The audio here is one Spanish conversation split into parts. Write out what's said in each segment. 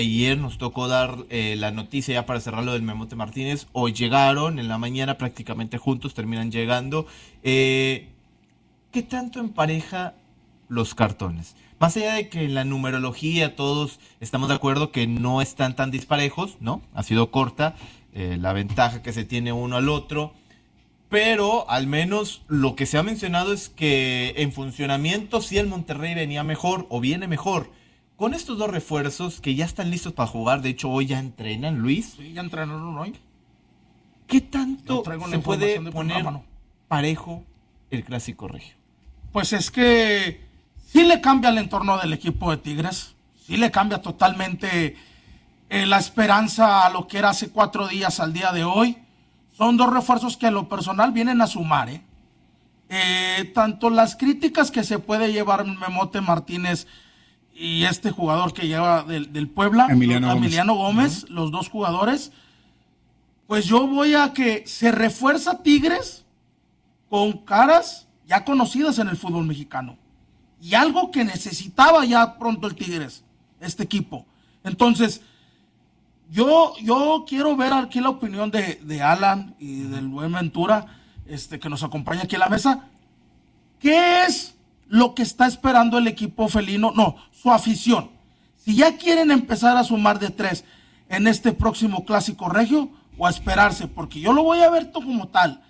Ayer nos tocó dar la noticia ya para cerrar lo del Memote Martínez. Hoy llegaron en la mañana prácticamente juntos, terminan llegando. ¿Qué tanto empareja los cartones? Más allá de que en la numerología todos estamos de acuerdo que no están tan disparejos, ¿no? Ha sido corta la ventaja que se tiene uno al otro, pero al menos lo que se ha mencionado es que en funcionamiento sí el Monterrey venía mejor o viene mejor. Con estos dos refuerzos que ya están listos para jugar, de hecho hoy ya entrenan, Luis. Sí, ya entrenaron hoy. ¿Qué tanto se puede poner mano parejo el Clásico Regio? Pues es que sí le cambia el entorno del equipo de Tigres, sí le cambia totalmente la esperanza a lo que era hace 4 días al día de hoy. Son dos refuerzos que a lo personal vienen a sumar, tanto las críticas que se puede llevar Memote Martínez y este jugador que lleva del Puebla, Emiliano Gómez, los dos jugadores, pues yo voy a que se refuerza Tigres con caras ya conocidas en el fútbol mexicano. Y algo que necesitaba ya pronto el Tigres, este equipo. Entonces, yo quiero ver aquí la opinión de Alan y del buen Ventura, que nos acompaña aquí en la mesa. ¿Qué es lo que está esperando el equipo felino? No, su afición. Si ya quieren empezar a sumar de 3 en este próximo Clásico Regio, o a esperarse, porque yo lo voy a ver todo como tal.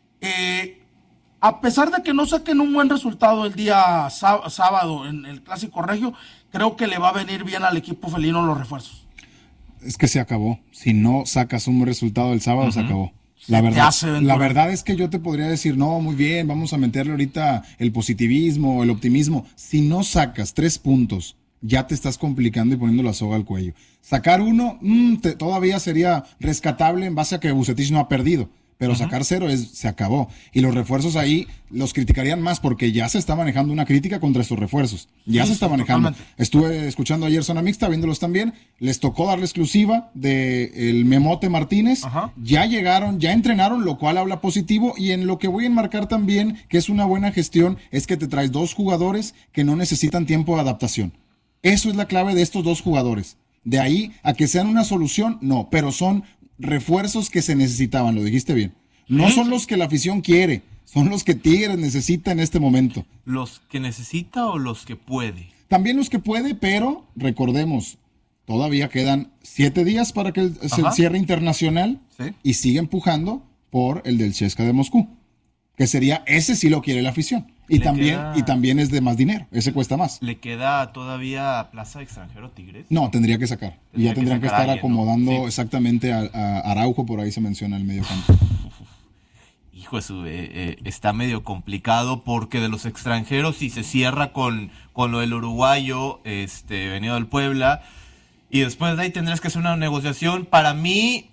A pesar de que no saquen un buen resultado el día sábado en el Clásico Regio, creo que le va a venir bien al equipo felino los refuerzos. Es que se acabó. Si no sacas un buen resultado el sábado, se acabó. La verdad es que yo te podría decir, no, muy bien, vamos a meterle ahorita el positivismo, el optimismo. Si no sacas 3 puntos, ya te estás complicando y poniendo la soga al cuello. Sacar 1, todavía sería rescatable en base a que Vucetich no ha perdido. Pero sacar 0 se acabó. Y los refuerzos ahí los criticarían más porque ya se está manejando una crítica contra estos refuerzos. Ya se está manejando. Totalmente. Estuve escuchando ayer Zona Mixta, viéndolos también. Les tocó darle exclusiva del Memote Martínez. Ya llegaron, ya entrenaron, lo cual habla positivo. Y en lo que voy a enmarcar también, que es una buena gestión, es que te traes 2 jugadores que no necesitan tiempo de adaptación. Eso es la clave de estos 2 jugadores. De ahí a que sean una solución, no, pero son refuerzos que se necesitaban, lo dijiste bien. No son los que la afición quiere, son los que Tigres necesita en este momento. ¿Los que necesita o los que puede? También los que puede, pero recordemos, todavía quedan 7 días para que el cierre internacional, ¿sí? Y sigue empujando por el del CSKA de Moscú, que sería, ese sí lo quiere la afición. Y también es de más dinero, ese cuesta más. ¿Le queda todavía plaza de extranjero Tigres? No, tendría que sacar. Y ya tendrían que estar acomodando, ¿no? Sí. Exactamente a Araujo, por ahí se menciona el medio campo. Hijo, eso está medio complicado porque de los extranjeros, si se cierra con lo del uruguayo venido del Puebla, y después de ahí tendrás que hacer una negociación. Para mí,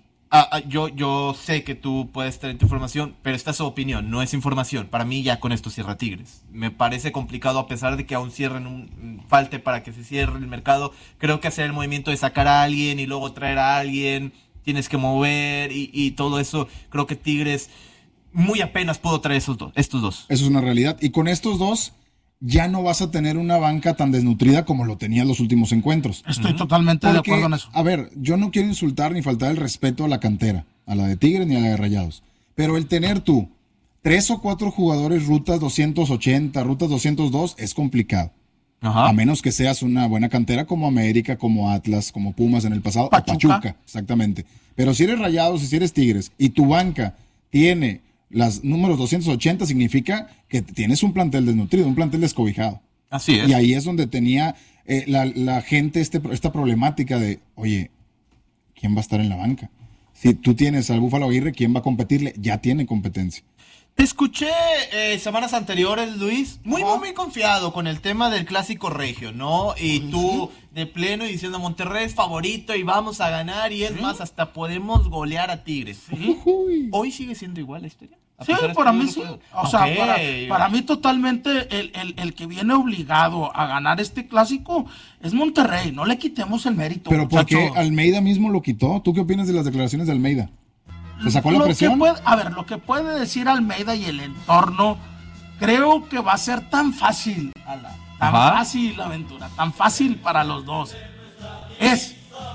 yo sé que tú puedes tener tu información, pero esta es su opinión, no es información. Para mí ya con esto cierra Tigres. Me parece complicado, a pesar de que aún falte para que se cierre el mercado. Creo que hacer el movimiento de sacar a alguien y luego traer a alguien, tienes que mover y todo eso. Creo que Tigres muy apenas pudo traer estos dos. Eso es una realidad. Y con estos 2 ya no vas a tener una banca tan desnutrida como lo tenía en los últimos encuentros. Estoy totalmente de acuerdo en eso. A ver, yo no quiero insultar ni faltar el respeto a la cantera, a la de Tigres ni a la de Rayados. Pero el tener tú 3 o 4 jugadores rutas 280, rutas 202 es complicado. A menos que seas una buena cantera como América, como Atlas, como Pumas en el pasado, o Pachuca, exactamente. Pero si eres Rayados y si eres Tigres y tu banca tiene los números 280, significa que tienes un plantel desnutrido, un plantel descobijado. Así es. Y ahí es donde tenía la gente esta problemática de, oye, ¿quién va a estar en la banca? Si tú tienes al Búfalo Aguirre, ¿quién va a competirle? Ya tiene competencia. Te escuché semanas anteriores, Luis, muy confiado con el tema del Clásico Regio, ¿no? Y tú de pleno y diciendo Monterrey es favorito y vamos a ganar y es más, hasta podemos golear a Tigres. ¿Hoy sigue siendo igual la historia? Sí, para mí sí. O sea, para mí totalmente el que viene obligado a ganar este clásico es Monterrey. No le quitemos el mérito. Pero porque Almeida mismo lo quitó. ¿Tú qué opinas de las declaraciones de Almeida? ¿Se sacó la presión? Lo que puede decir Almeida y el entorno, creo que va a ser tan fácil, fácil la aventura, tan fácil para los dos. Es